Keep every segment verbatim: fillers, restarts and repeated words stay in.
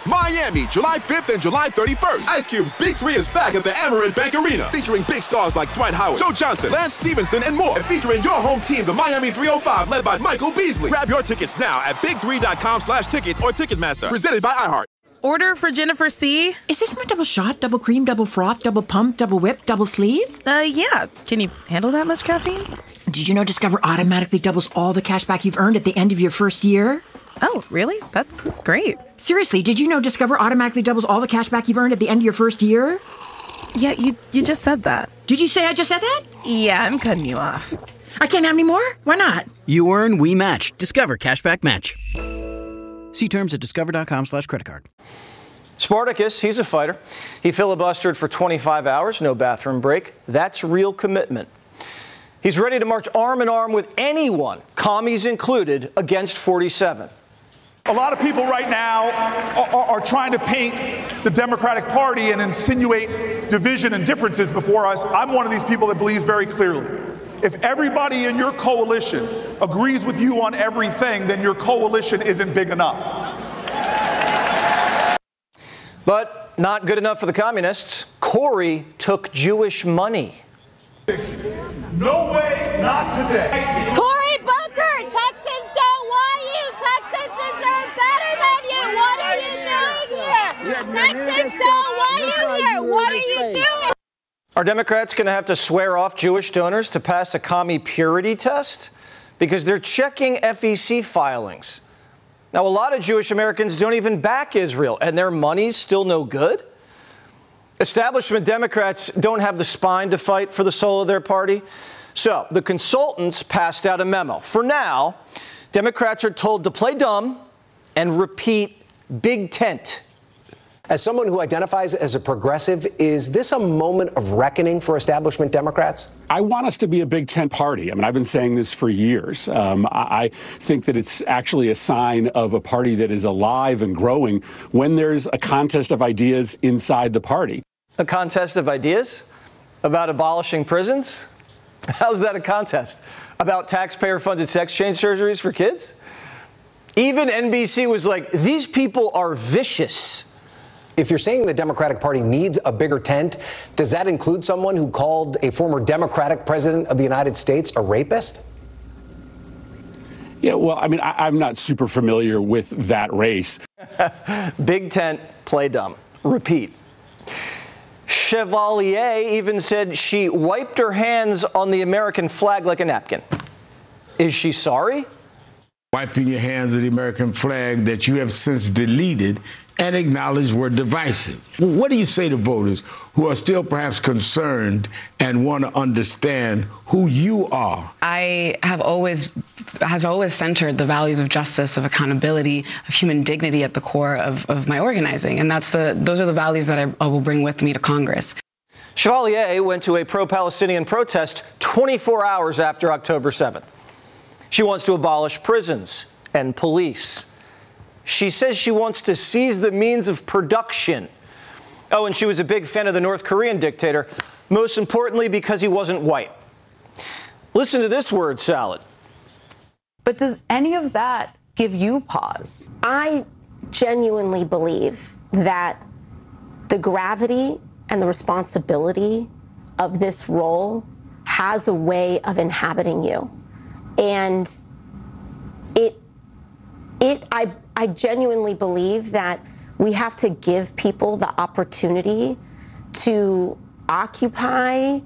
Miami, July fifth and July thirty-first. Ice Cube's Big Three is back at the Amerant Bank Arena, featuring big stars like Dwight Howard, Joe Johnson, Lance Stevenson, and more. And featuring your home team, the Miami three oh five, led by Michael Beasley. Grab your tickets now at big three dot com slash tickets or Ticketmaster. Presented by iHeart. Order for Jennifer C. Is this my double shot, double cream, double froth, double pump, double whip, double sleeve? Uh, yeah. Can you handle that much caffeine? Did you know Discover automatically doubles all the cash back you've earned at the end of your first year? Oh, really? That's great. Seriously, did you know Discover automatically doubles all the cash back you've earned at the end of your first year? Yeah, you you just said that. Did you say I just said that? Yeah, I'm cutting you off. I can't have any more? Why not? You earn, we match. Discover Cashback Match. See terms at discover.com slash credit card. Spartacus, he's a fighter. He filibustered for twenty-five hours, no bathroom break. That's real commitment. He's ready to march arm in arm with anyone, commies included, against forty-seven. A lot of people right now are, are trying to paint the Democratic Party and insinuate division and differences before us. I'm one of these people that believes very clearly. If everybody in your coalition agrees with you on everything, then your coalition isn't big enough. But not good enough for the communists. Corey took Jewish money. No way, not today. Cory Booker, Texans don't want you. Texans deserve better than you. What are you doing here? Texans don't want you here. What are you doing? Are Democrats going to have to swear off Jewish donors to pass a commie purity test? Because they're checking F E C filings. Now, a lot of Jewish Americans don't even back Israel, and their money's still no good? Establishment Democrats don't have the spine to fight for the soul of their party. So the consultants passed out a memo. For now, Democrats are told to play dumb and repeat big tent. As someone who identifies as a progressive, is this a moment of reckoning for establishment Democrats? I want us to be a Big Tent party. I mean, I've been saying this for years. Um, I think that it's actually a sign of a party that is alive and growing when there's a contest of ideas inside the party. A contest of ideas? About abolishing prisons? How's that a contest? About taxpayer-funded sex change surgeries for kids? Even N B C was like, these people are vicious. If you're saying the Democratic Party needs a bigger tent, does that include someone who called a former Democratic president of the United States a rapist? Yeah, well, I mean, I, I'm not super familiar with that race. Big tent, play dumb. Repeat. Chevalier even said she wiped her hands on the American flag like a napkin. Is she sorry? Wiping your hands on the American flag that you have since deleted and acknowledged were divisive. What do you say to voters who are still perhaps concerned and want to understand who you are? I have always has always centered the values of justice, of accountability, of human dignity at the core of, of my organizing. And that's the those are the values that I, I will bring with me to Congress. Chevalier went to a pro-Palestinian protest twenty-four hours after October seventh. She wants to abolish prisons and police. She says she wants to seize the means of production. Oh, and she was a big fan of the North Korean dictator, most importantly because he wasn't white. Listen to this word salad. But does any of that give you pause? I genuinely believe that the gravity and the responsibility of this role has a way of inhabiting you. And it, it, I, I genuinely believe that we have to give people the opportunity to occupy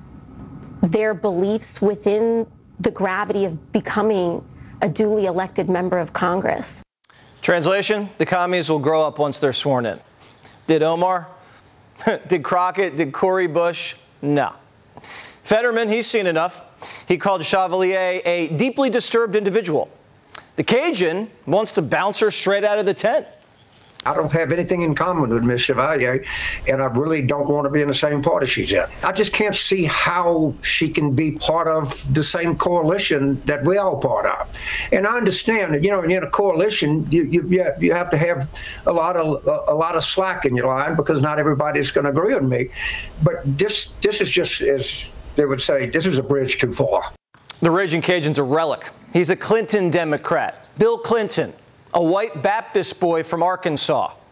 their beliefs within the gravity of becoming a duly elected member of Congress. Translation, the commies will grow up once they're sworn in. Did Omar? Did Crockett? Did Cori Bush? No. Fetterman, he's seen enough. He called Chevalier a deeply disturbed individual. The Cajun wants to bounce her straight out of the tent. I don't have anything in common with Miz Chevalier, and I really don't want to be in the same party she's in. I just can't see how she can be part of the same coalition that we all part of. And I understand that, you know, in a coalition, you you you have to have a lot of a lot of slack in your line because not everybody's going to agree with me. But this this is just, as they would say, this is a bridge too far. The Raging Cajun's a relic. He's a Clinton Democrat. Bill Clinton, a white Baptist boy from Arkansas.